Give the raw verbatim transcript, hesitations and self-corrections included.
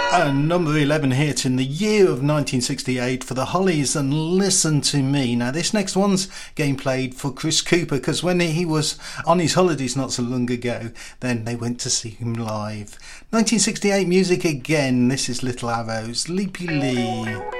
A number eleven hit in the year of nineteen sixty-eight for the Hollies and Listen to Me. Now this next one's game played for Chris Cooper because when he was on his holidays not so long ago, then they went to see him live. nineteen sixty-eight music again. This is Little Arrows, Leapy Lee.